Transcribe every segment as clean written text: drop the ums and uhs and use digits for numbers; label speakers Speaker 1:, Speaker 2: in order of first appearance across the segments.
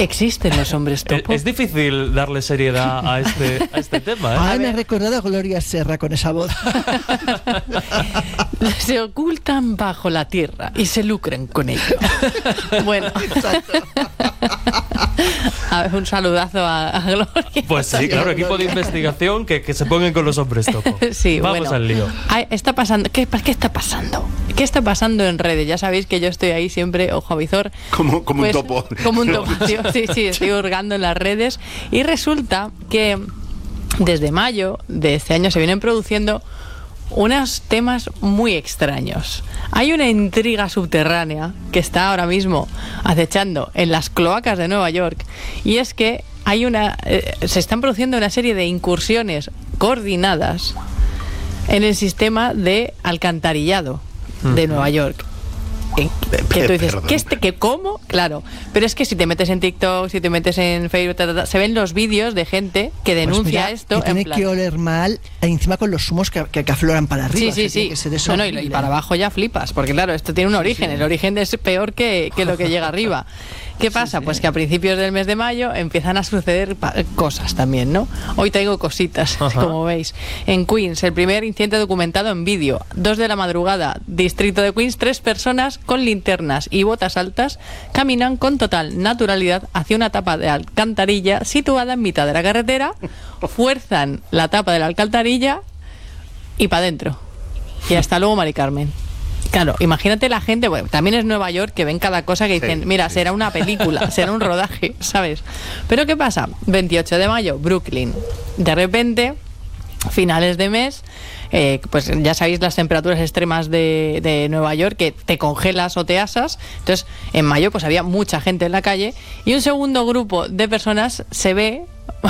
Speaker 1: Existen los hombres topo.
Speaker 2: Es difícil darle seriedad a este tema, ¿eh?
Speaker 3: Ay, me ha recordado a Gloria Serra con esa voz.
Speaker 1: Se ocultan bajo la tierra y se lucran con ello. Bueno. A ver, un saludazo a Gloria.
Speaker 2: Pues sí, claro, equipo de investigación que se pongan con los hombres topo.
Speaker 1: Sí,
Speaker 2: vamos al lío.
Speaker 1: Está pasando. ¿Qué está pasando? ¿Qué está pasando en redes? Ya sabéis que yo estoy ahí siempre, ojo a visor.
Speaker 4: Como un topo.
Speaker 1: Como un topo. Sí, estoy hurgando en las redes. Y resulta que desde mayo de este año se vienen produciendo unos temas muy extraños. Hay una intriga subterránea que está ahora mismo acechando en las cloacas de Nueva York, y es que se están produciendo una serie de incursiones coordinadas en el sistema de alcantarillado de Nueva York. Que tú dices, ¿cómo? Claro, pero es que si te metes en TikTok, si te metes en Facebook, se ven los vídeos de gente que denuncia esto.
Speaker 3: Tiene que oler mal, encima con los humos que afloran para arriba.
Speaker 1: Sí. Y para abajo ya flipas, porque claro, esto tiene un origen. El origen es peor que lo que llega arriba. ¿Qué pasa? Pues que a principios del mes de mayo empiezan a suceder cosas también, ¿no? Hoy traigo cositas, como veis. En Queens, el primer incidente documentado en vídeo. 2 de la madrugada, distrito de Queens, 3 personas con linternas y botas altas caminan con total naturalidad hacia una tapa de alcantarilla situada en mitad de la carretera, fuerzan la tapa de la alcantarilla y para adentro. Y hasta luego, Mari Carmen. Claro, imagínate la gente, bueno, también es Nueva York, que ven cada cosa que dicen, mira, será una película, será un rodaje, ¿sabes? Pero ¿qué pasa? 28 de mayo, Brooklyn. De repente, finales de mes, pues ya sabéis las temperaturas extremas de Nueva York, que te congelas o te asas. Entonces, en mayo pues había mucha gente en la calle, y un segundo grupo de personas se ve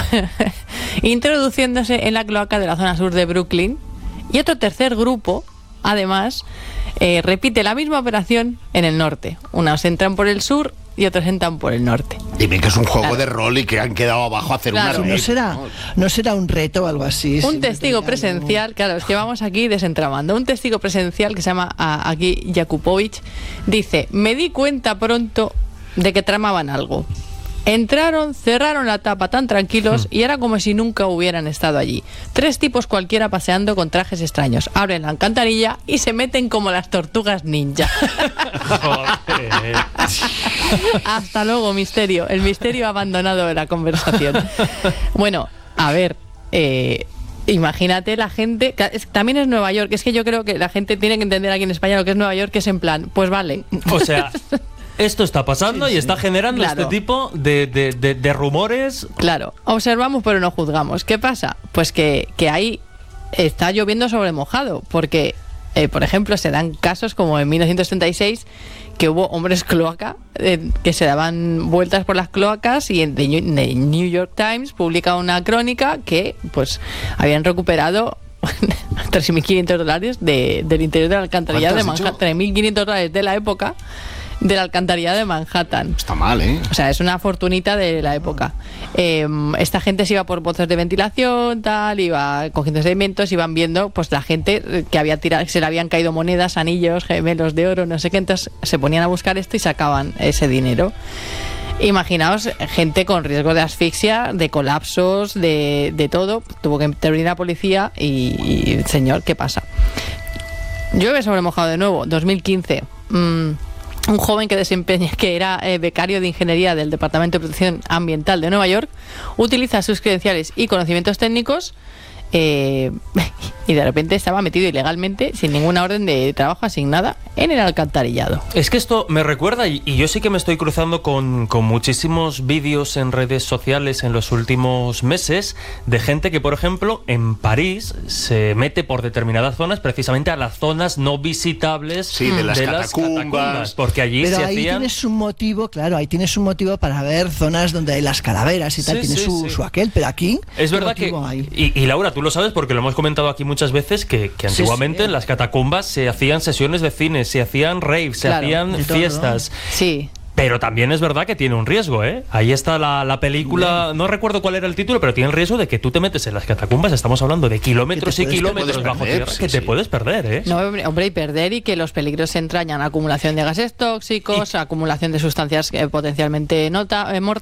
Speaker 1: introduciéndose en la cloaca de la zona sur de Brooklyn, y otro tercer grupo, además, repite la misma operación en el norte. Unos entran por el sur y otros entran por el norte.
Speaker 4: Dime que es un juego de rol y que han quedado abajo a hacer una...
Speaker 3: ¿No será un reto o algo así?
Speaker 1: Un testigo presencial, claro, es que vamos aquí desentramando. Un testigo presencial que se llama aquí Jakupovich dice: me di cuenta pronto de que tramaban algo. Entraron, cerraron la tapa tan tranquilos y era como si nunca hubieran estado allí. 3 tipos cualquiera paseando con trajes extraños. Abren la alcantarilla y se meten como las tortugas ninja. Hasta luego, misterio. El misterio ha abandonado la conversación. Bueno, a ver... imagínate la gente, también es Nueva York. Es que yo creo que la gente tiene que entender aquí en España lo que es Nueva York, que es en plan, pues vale.
Speaker 2: O sea... Esto está pasando y está generando este tipo de rumores.
Speaker 1: Claro, observamos pero no juzgamos. ¿Qué pasa? Pues que ahí está lloviendo sobre mojado, porque, por ejemplo, se dan casos como en 1936, que hubo hombres cloaca que se daban vueltas por las cloacas, y en The New York Times publica una crónica que pues habían recuperado $3.500 del interior de la alcantarilla de Manhattan. $3.500 de la época de la alcantarilla de Manhattan.
Speaker 4: Está mal, ¿eh?
Speaker 1: O sea, es una fortunita de la época. Esta gente se iba por pozos de ventilación, tal, iba cogiendo sedimentos, iban viendo pues la gente que había tirado, se le habían caído monedas, anillos, gemelos de oro, no sé qué, entonces se ponían a buscar esto y sacaban ese dinero. Imaginaos gente con riesgo de asfixia, de colapsos, de todo. Tuvo que intervenir la policía y señor, ¿qué pasa? Llueve sobre mojado de nuevo, 2015. Un joven que era becario de ingeniería del Departamento de Protección Ambiental de Nueva York utiliza sus credenciales y conocimientos técnicos y de repente estaba metido ilegalmente, sin ninguna orden de trabajo asignada, en el alcantarillado.
Speaker 2: Es que esto me recuerda, y yo sí que me estoy cruzando con muchísimos vídeos en redes sociales en los últimos meses de gente que, por ejemplo, en París se mete por determinadas zonas, precisamente a las zonas no visitables
Speaker 4: de las catacumbas,
Speaker 2: porque allí
Speaker 3: pero
Speaker 2: se
Speaker 3: ahí
Speaker 2: hacían...
Speaker 3: tienes un motivo, claro, ahí tienes un motivo para ver zonas donde hay las calaveras y tal, tiene su aquel, pero aquí...
Speaker 2: Es verdad que... Y Laura, tú lo sabes porque lo hemos comentado aquí muchas veces, que antiguamente en las catacumbas se hacían sesiones de cine, se hacían raves, se hacían fiestas.
Speaker 1: Sí.
Speaker 2: Pero también es verdad que tiene un riesgo, ¿eh? Ahí está la película, no recuerdo cuál era el título, pero tiene el riesgo de que tú te metes en las catacumbas, estamos hablando de kilómetros y kilómetros bajo tierra, que te puedes perder, ¿eh?
Speaker 1: No, hombre, y perder, y que los peligros se entrañan: acumulación de gases tóxicos, acumulación de sustancias potencialmente mortales.